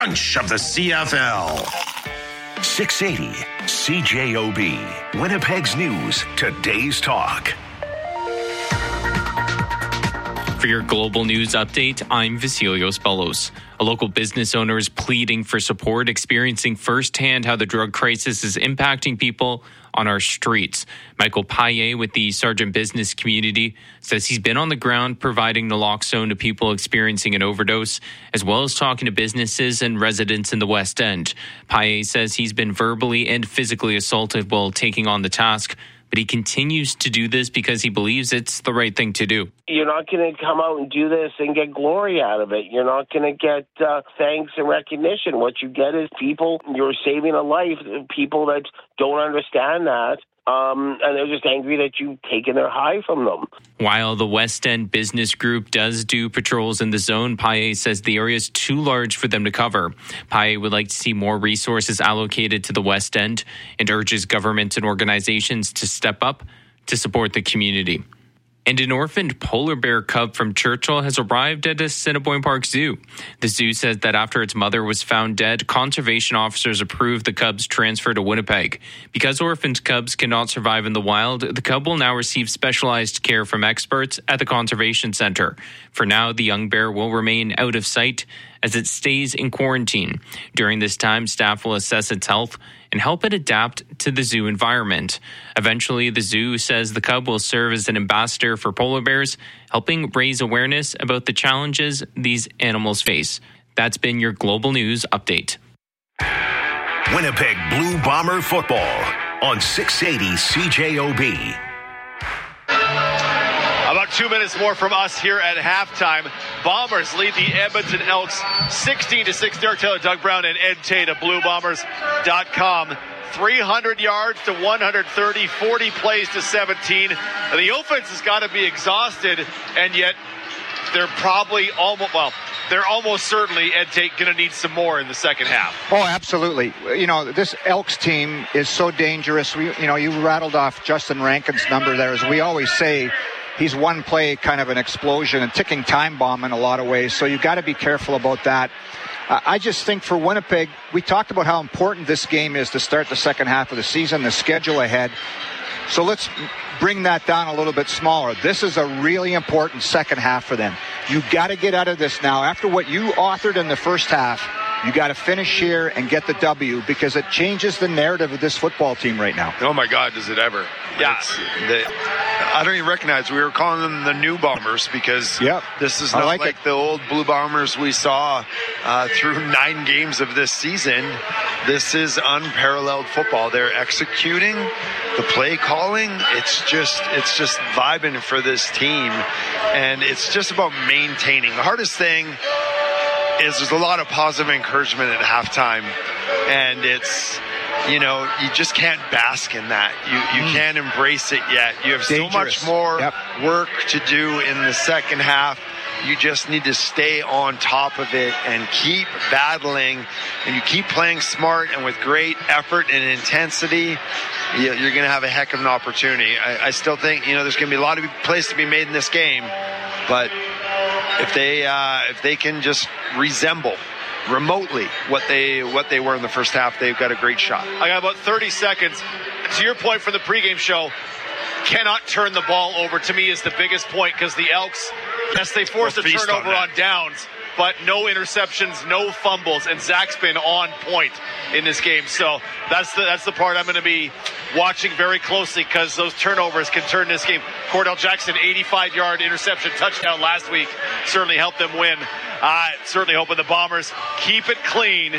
crunch of the CFL. 680 CJOB, Winnipeg's News, today's talk. For your global news update, I'm Vasilios Bellos. A local business owner is pleading for support, experiencing firsthand how the drug crisis is impacting people on our streets. Michael Paye with the Sargent Business Community says he's been on the ground providing naloxone to people experiencing an overdose, as well as talking to businesses and residents in the West End. Paye says he's been verbally and physically assaulted while taking on the task, but he continues to do this because he believes it's the right thing to do. You're not going to come out and do this and get glory out of it. You're not going to get thanks and recognition. What you get is people, you're saving a life, people that don't understand that. And they're just angry that you've taken their high from them. While the West End Business Group does do patrols in the zone, Paye says the area is too large for them to cover. Paye would like to see more resources allocated to the West End and urges governments and organizations to step up to support the community. And an orphaned polar bear cub from Churchill has arrived at Assiniboine Park Zoo. The zoo says that after its mother was found dead, conservation officers approved the cub's transfer to Winnipeg. Because orphaned cubs cannot survive in the wild, the cub will now receive specialized care from experts at the Conservation Centre. For now, the young bear will remain out of sight as it stays in quarantine. During this time, staff will assess its health and help it adapt to the zoo environment. Eventually, the zoo says the cub will serve as an ambassador for polar bears, helping raise awareness about the challenges these animals face. That's been your Global News Update. Winnipeg Blue Bomber football on 680 CJOB. About 2 minutes more from us here at halftime. Bombers lead the Edmonton Elks 16-6. Derek Taylor, Doug Brown, and Ed Tate of BlueBombers.com. 300 yards to 130, 40 plays to 17. The offense has got to be exhausted, and yet they're probably almost certainly, Ed Tate, going to need some more in the second half. Oh, absolutely. You know, this Elks team is so dangerous. You rattled off Justin Rankin's number there. As we always say, he's one play kind of an explosion, a ticking time bomb in a lot of ways. So you've got to be careful about that. I just think for Winnipeg, we talked about how important this game is to start the second half of the season, the schedule ahead. So let's bring that down a little bit smaller. This is a really important second half for them. You've got to get out of this now. After what you authored in the first half, you got to finish here and get the W, because it changes the narrative of this football team right now. Oh, my God, does it ever. Yeah. I don't even recognize. We were calling them the new Bombers because this is not like the old Blue Bombers we saw through 9 games of this season. This is unparalleled football. They're executing the play calling. It's just vibing for this team, and it's just about maintaining. The hardest thing is there's a lot of positive encouragement at halftime, and it's, you just can't bask in that. You can't embrace it yet. You have so much more work to do in the second half. You just need to stay on top of it and keep battling, and you keep playing smart and with great effort and intensity. You're going to have a heck of an opportunity. I still think, there's going to be a lot of plays to be made in this game, but if they can just resemble remotely what they were in the first half, they've got a great shot. I got about 30 seconds. To your point from the pregame show, cannot turn the ball over, to me, is the biggest point, because the Elks, yes, they forced a turnover on downs, but no interceptions, no fumbles, and Zach's been on point in this game. So that's the part I'm going to be watching very closely, because those turnovers can turn this game. Cordell Jackson, 85-yard interception touchdown last week, certainly helped them win. Certainly hoping the Bombers keep it clean.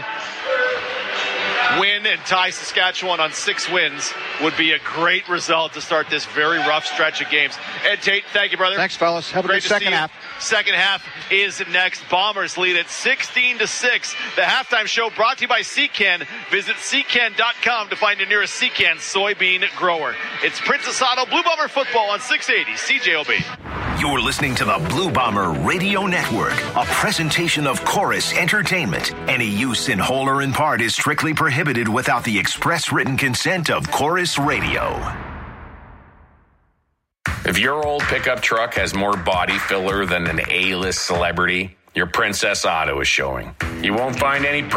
Win and tie Saskatchewan on 6 wins would be a great result to start this very rough stretch of games. Ed Tate, thank you, brother. Thanks, fellas. Have a good second half. Second half is next. Bombers lead at 16-6. The halftime show brought to you by Secan. Visit Secan.com to find your nearest Secan soybean grower. It's Princess Auto Blue Bomber football on 680 CJOB. You're listening to the Blue Bomber Radio Network, a presentation of Chorus Entertainment. Any use in whole or in part is strictly prohibited without the express written consent of Chorus Radio. If your old pickup truck has more body filler than an A-list celebrity, your Princess Auto is showing. You won't find any